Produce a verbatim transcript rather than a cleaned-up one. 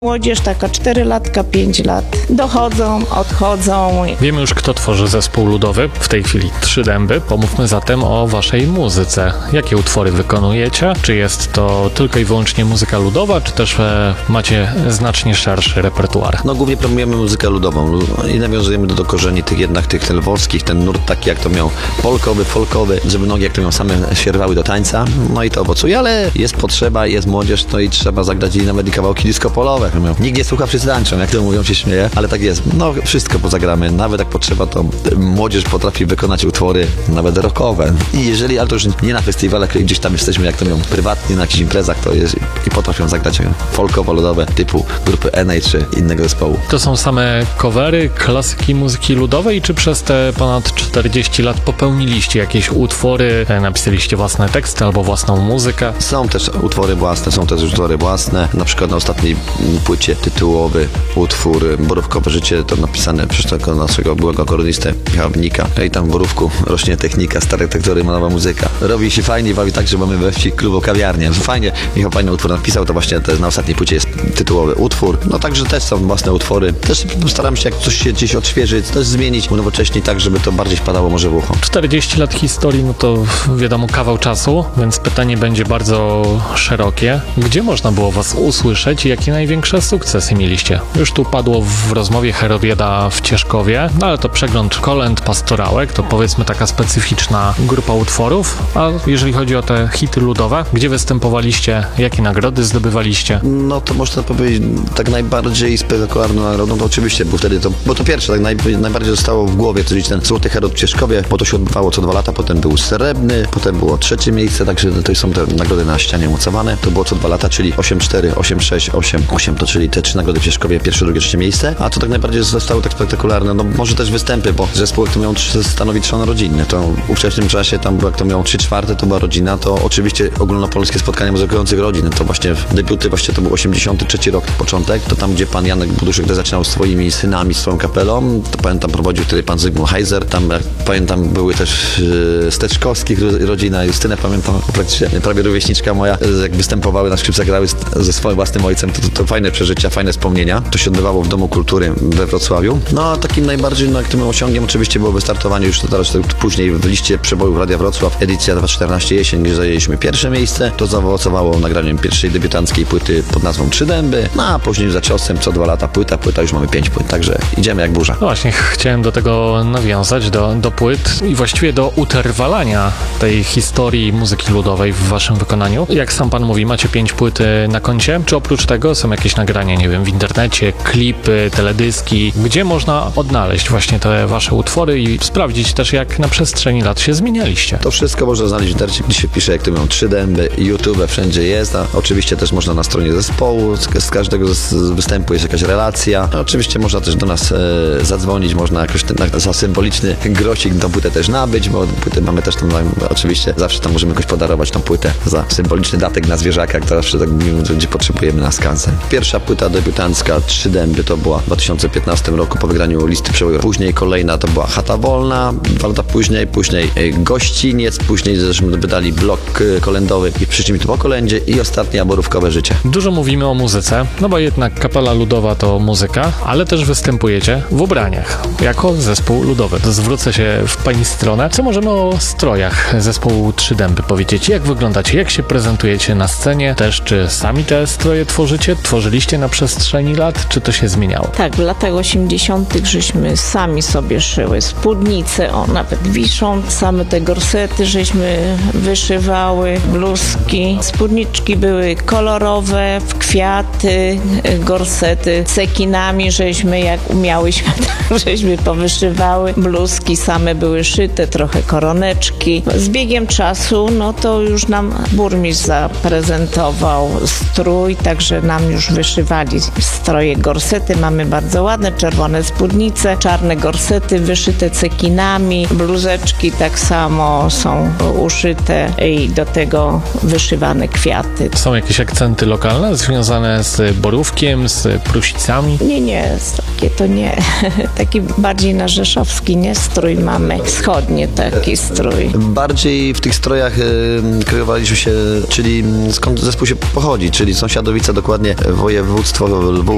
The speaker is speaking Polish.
Młodzież taka cztery latka, pięć lat. Dochodzą, odchodzą. Wiemy już, kto tworzy zespół ludowy, w tej chwili Trzy Dęby. Pomówmy zatem o waszej muzyce. Jakie utwory wykonujecie? Czy jest to tylko i wyłącznie muzyka ludowa, czy też e, macie znacznie szerszy repertuar? No głównie promujemy muzykę ludową i nawiązujemy do, do korzeni tych jednak tych lwowskich, ten nurt taki jak to miał polkowy, folkowy, żeby nogi jak to miał same sierwały do tańca. No i to owocuje, ale jest potrzeba, jest młodzież, no i trzeba zagrać i nawet i kawałki disco polowe. Nikt nie słucha, wszyscy tańczą, jak to mówią, się śmieje, ale tak jest. No wszystko pozagramy, nawet jak potrzeba, to młodzież potrafi wykonać utwory nawet rockowe. I jeżeli, ale to już nie na festiwalach, gdzieś tam jesteśmy, jak to mówią, prywatnie, na jakichś imprezach, to jest i potrafią zagrać folkowo-ludowe typu grupy N A czy innego zespołu. To są same covery, klasyki muzyki ludowej, czy przez te ponad czterdzieści lat popełniliście jakieś utwory, napisaliście własne teksty albo własną muzykę? Są też utwory własne, są też utwory własne. Na przykład na ostatniej płycie tytułowy utwór Borówkowe życie, to napisane przez tego naszego byłego koronistę Michała Wnika. I tam w Borówku rośnie technika, stare tektury, nowa muzyka. Robi się fajnie, bawi tak, że mamy we wsi klubu kawiarnię. Fajnie, Michał fajny utwór napisał, to właśnie to na ostatniej płycie jest tytułowy utwór. No także też są własne utwory. Też staram się, jak coś się gdzieś odświeżyć, też zmienić, unowocześnić tak, żeby to bardziej wpadało może w ucho. czterdzieści lat historii, no to wiadomo kawał czasu, więc pytanie będzie bardzo szerokie. Gdzie można było was usłyszeć i jakie największe sukcesy mieliście? Już tu padło w rozmowie Herodiada w Cieszkowie, no ale to przegląd kolęd, pastorałek, to powiedzmy taka specyficzna grupa utworów. A jeżeli chodzi o te hity ludowe, gdzie występowaliście, jakie nagrody zdobywaliście? No to można powiedzieć, tak najbardziej spektakularną nagrodą to oczywiście, bo wtedy to, bo to pierwsze, tak naj, najbardziej zostało w głowie, czyli ten Złoty Herod w Cieszkowie, bo to się odbywało co dwa lata, potem był srebrny, potem było trzecie miejsce, także to są te nagrody na ścianie umocowane, to było co dwa lata, czyli osiem cztery, osiem sześć, osiem osiem, to czyli te trzy nagrody w Cieszkowie, pierwsze, drugie, trzecie miejsce, a to tak najbardziej zostało tak spektakularne, no może też występy, bo zespół, jak to miał stanowi trzon rodzinny, to w ówczesnym czasie tam, jak to miał trzy czwarte, to była rodzina, to oczywiście ogólnopolskie spotkania muzykujących rodzin, to właśnie debiuty, właśnie to był osiemdziesiąty trzeci rok, początek, to tam, gdzie pan Janek Buduszek też zaczynał swoimi synami, swoją kapelą, to pamiętam prowadził wtedy pan Zygmunt Heiser, tam jak pamiętam były też yy, Steczkowskich rodzina, Justynę pamiętam, praktycznie prawie rówieśniczka moja, jak występowały na skrzypcach, grały ze swoim własnym ojcem, to, to, to fajne przeżycia, fajne wspomnienia. To się odbywało w Domu Kultury we Wrocławiu. No a takim najbardziej no, aktywnym osiągiem oczywiście było wystartowanie już teraz później w liście przebojów Radia Wrocław, edycja dwa tysiące czternasta jesień, gdzie zajęliśmy pierwsze miejsce. To zaowocowało nagraniem pierwszej debiutanckiej płyty pod nazwą Trzy Dęby, no a później za ciosem co dwa lata płyta, płyta już mamy pięć płyt, także idziemy jak burza. No właśnie, chciałem do tego nawiązać, do, do płyt i właściwie do utrwalania tej historii muzyki ludowej w waszym wykonaniu. Jak sam pan mówi, macie pięć płyt na koncie, czy oprócz tego są jakieś nagrania, nie wiem, w internecie, klipy, teledyski, gdzie można odnaleźć właśnie te wasze utwory i sprawdzić też, jak na przestrzeni lat się zmienialiście? To wszystko można znaleźć w internecie, gdzie się pisze, jak to miał Trzy Dęby, YouTube, wszędzie jest, a oczywiście też można na stronie zespołu, z, z każdego z występu jest jakaś relacja. A oczywiście można też do nas e, zadzwonić, można jakoś ten, na, za symboliczny grosik tą płytę też nabyć, bo płytę mamy też tam, oczywiście zawsze tam możemy jakoś podarować tą płytę za symboliczny datek na zwierzaka, jak to zawsze tak mówimy, gdzie potrzebujemy na skansen. Pierwsza płyta debiutancka Trzy Dęby to była w dwa tysiące piętnastym roku po wygraniu listy przebojowej. Później kolejna to była Chata Wolna, dwa lata później, później Gościniec, później żeśmy wydali blok kolędowy i przyszli mi tu po kolędzie i ostatnia Borówkowe życie. Dużo mówimy o muzyce, no bo jednak kapela ludowa to muzyka, ale też występujecie w ubraniach, jako zespół ludowy. To zwrócę się w pani stronę. Co możemy o strojach zespołu Trzy Dęby powiedzieć? Jak wyglądacie? Jak się prezentujecie na scenie? Też czy sami te stroje tworzycie? Tworzyliście na przestrzeni lat? Czy to się zmieniało? Tak, w latach osiemdziesiątych żeśmy sami sobie szyły spódnice, o nawet wiszą, same te gorsety żeśmy wyszywały, bluzki, spódniczki były kolorowe, w kwiaty, gorsety cekinami żeśmy jak umiałyśmy, żeśmy powyszywały, bluzki same były szyte, trochę koroneczki. Z biegiem czasu, no to już nam burmistrz zaprezentował strój, także nam już wyszywali stroje gorsety. Mamy bardzo ładne, czerwone spódnice, czarne gorsety wyszyte cekinami, bluzeczki tak samo są uszyte i do tego wyszywane kwiaty. Są jakieś akcenty lokalne związane z Borówkiem, z Prusicami? Nie, nie, takie to nie. Taki bardziej na rzeszowski, nie? Strój mamy. Wschodnie taki strój. Bardziej w tych strojach y, kryjowaliśmy się, czyli skąd zespół się pochodzi, czyli Sąsiadowice, dokładnie województwo Lwów,